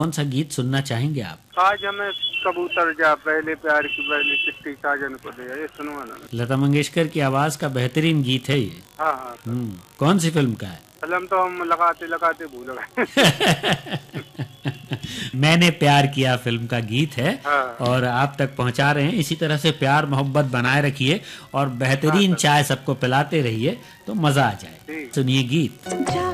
कौन सा गीत सुनना चाहेंगे आप? आज हमें कबूतर जा पहले प्यार की पहली चिट्ठी साजन को दे, ये सुनवाना। लता मंगेशकर की आवाज का बेहतरीन गीत है ये। हाँ हाँ सर। कौन सी फिल्म का है? फिल्म तो हम लगाते लगाते भूल गए। मैंने प्यार किया फिल्म का गीत है। हाँ। और आप तक पहुंचा रहे हैं। इसी तरह से प्यार मोहब्बत बनाए रखिए और बेहतरीन चाय सबको पिलाते रहिए तो मजा आ जाए। सुनिए गीत।